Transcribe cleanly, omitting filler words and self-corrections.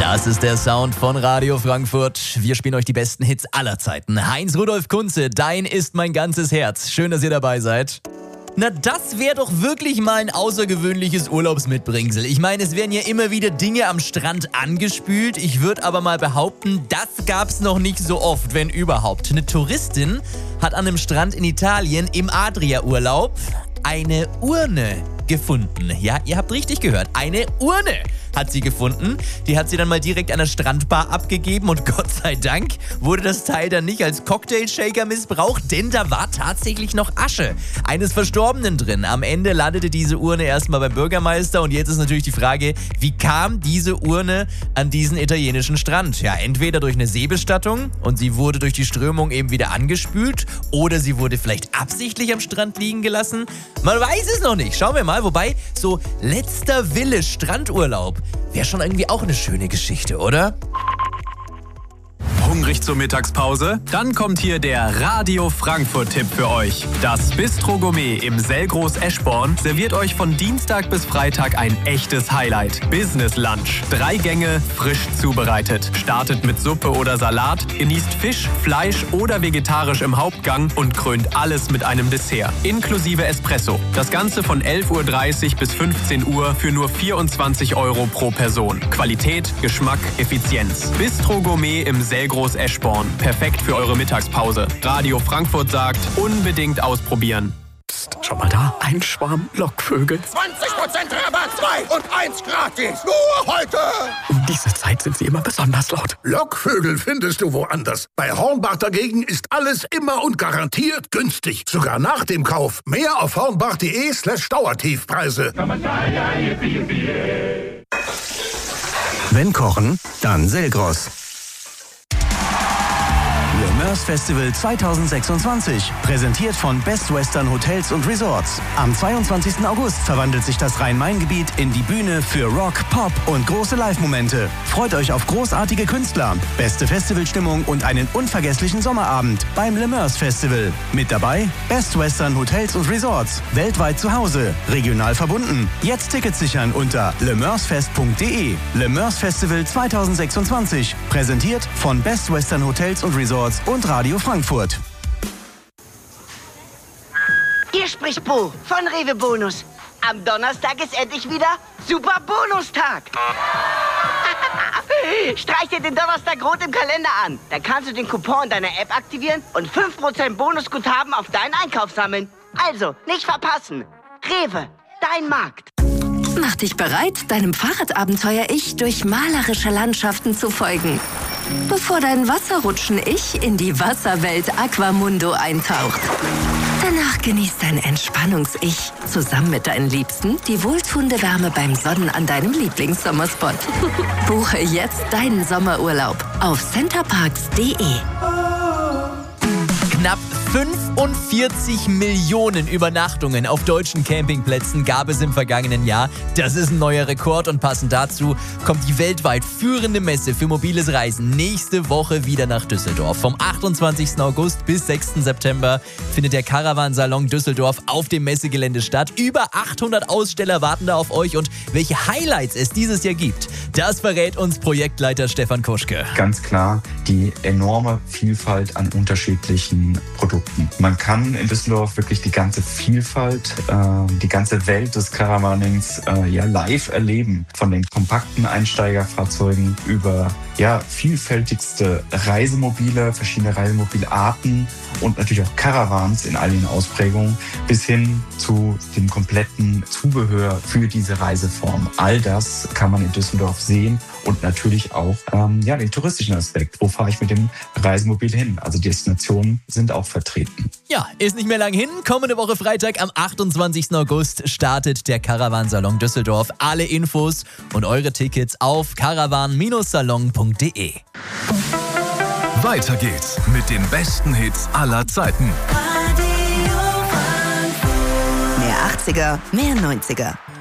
Das ist der Sound von Radio Frankfurt. Wir spielen euch die besten Hits aller Zeiten. Heinz-Rudolf Kunze, Dein ist mein ganzes Herz. Schön, dass ihr dabei seid. Na, das wäre doch wirklich mal ein außergewöhnliches Urlaubsmitbringsel. Ich meine, es werden ja immer wieder Dinge am Strand angespült. Ich würde aber mal behaupten, das gab's noch nicht so oft, wenn überhaupt. Eine Touristin hat an einem Strand in Italien im Adria-Urlaub eine Urne gefunden. Ja, ihr habt richtig gehört. Eine Urne hat sie gefunden. Die hat sie dann mal direkt an der Strandbar abgegeben und Gott sei Dank wurde das Teil dann nicht als Cocktailshaker missbraucht, denn da war tatsächlich noch Asche eines Verstorbenen drin. Am Ende landete diese Urne erstmal beim Bürgermeister und jetzt ist natürlich die Frage, wie kam diese Urne an diesen italienischen Strand? Ja, entweder durch eine Seebestattung und sie wurde durch die Strömung eben wieder angespült oder sie wurde vielleicht absichtlich am Strand liegen gelassen. Man weiß es noch nicht. Schauen wir mal. Wobei, so letzter Wille Strandurlaub wäre schon irgendwie auch eine schöne Geschichte, oder? Hungrig zur Mittagspause? Dann kommt hier der Radio Frankfurt-Tipp für euch. Das Bistro Gourmet im Selgros Eschborn serviert euch von Dienstag bis Freitag ein echtes Highlight. Business Lunch. 3 Gänge, frisch zubereitet. Startet mit Suppe oder Salat, genießt Fisch, Fleisch oder vegetarisch im Hauptgang und krönt alles mit einem Dessert. Inklusive Espresso. Das Ganze von 11:30 Uhr bis 15 Uhr für nur 24 € pro Person. Qualität, Geschmack, Effizienz. Bistro Gourmet im Selgros Eschborn. Perfekt für eure Mittagspause. Radio Frankfurt sagt, unbedingt ausprobieren. Psst, schau mal da. Ein Schwarm Lockvögel. 20% Rabatt, 2 und 1 gratis. Nur heute. Um diese Zeit sind sie immer besonders laut. Lockvögel findest du woanders. Bei Hornbach dagegen ist alles immer und garantiert günstig. Sogar nach dem Kauf. Mehr auf hornbach.de/Dauertiefpreise. Wenn kochen, dann Selgros. Le Meurs Festival 2026, präsentiert von Best Western Hotels und Resorts. Am 22. August verwandelt sich das Rhein-Main-Gebiet in die Bühne für Rock, Pop und große Live-Momente. Freut euch auf großartige Künstler, beste Festivalstimmung und einen unvergesslichen Sommerabend beim Le Meurs Festival. Mit dabei Best Western Hotels und Resorts, weltweit zu Hause, regional verbunden. Jetzt Tickets sichern unter lemeursfest.de. Le Meurs Festival 2026, präsentiert von Best Western Hotels und Resorts und Radio Frankfurt. Hier spricht Bo von Rewe Bonus. Am Donnerstag ist endlich wieder Super Bonustag. Streich dir den Donnerstag rot im Kalender an. Dann kannst du den Coupon in deiner App aktivieren und 5% Bonusguthaben auf deinen Einkauf sammeln. Also, nicht verpassen. Rewe, dein Markt. Mach dich bereit, deinem Fahrradabenteuer-Ich durch malerische Landschaften zu folgen. Bevor dein Wasserrutschen-Ich in die Wasserwelt Aquamundo eintaucht. Danach genießt dein Entspannungs-Ich zusammen mit deinen Liebsten die wohltuende Wärme beim Sonnen an deinem Lieblingssommerspot. Buche jetzt deinen Sommerurlaub auf centerparks.de. Knapp 45 Millionen Übernachtungen auf deutschen Campingplätzen gab es im vergangenen Jahr. Das ist ein neuer Rekord und passend dazu kommt die weltweit führende Messe für mobiles Reisen nächste Woche wieder nach Düsseldorf. Vom 28. August bis 6. September findet der Caravan-Salon Düsseldorf auf dem Messegelände statt. Über 800 Aussteller warten da auf euch und welche Highlights es dieses Jahr gibt, das verrät uns Projektleiter Stefan Kuschke. Ganz klar die enorme Vielfalt an unterschiedlichen Produkten. Man kann in Düsseldorf wirklich die ganze Vielfalt, die ganze Welt des Caravanings live erleben. Von den kompakten Einsteigerfahrzeugen über vielfältigste Reisemobile, verschiedene Reisemobilarten und natürlich auch Caravans in all ihren Ausprägungen bis hin zu dem kompletten Zubehör für diese Reiseform. All das kann man in Düsseldorf sehen und natürlich auch den touristischen Aspekt. Wo fahre ich mit dem Reisemobil hin? Also die Destinationen sind auch vertreten. Ja, ist nicht mehr lang hin. Kommende Woche Freitag am 28. August startet der Caravan-Salon Düsseldorf. Alle Infos und eure Tickets auf caravan-salon.de. Weiter geht's mit den besten Hits aller Zeiten. Mehr 80er, mehr 90er.